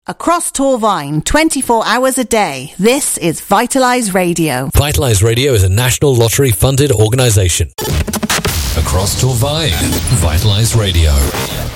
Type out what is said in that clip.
Across Torvine, 24 hours a day, this is Vitalise Radio. Vitalise Radio is a National Lottery-funded organisation. Across Torvine, Vitalise Radio.